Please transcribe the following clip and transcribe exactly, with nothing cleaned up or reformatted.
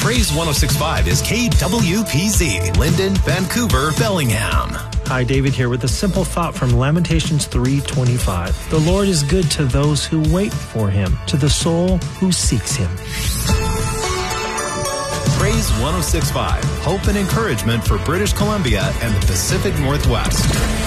Praise one oh six point five is K W P Z, Linden, Vancouver, Bellingham. Hi, David here with a simple thought from Lamentations three twenty-five. The Lord is good to those who wait for him, to the soul who seeks him. Praise one oh six point five, hope and encouragement for British Columbia and the Pacific Northwest.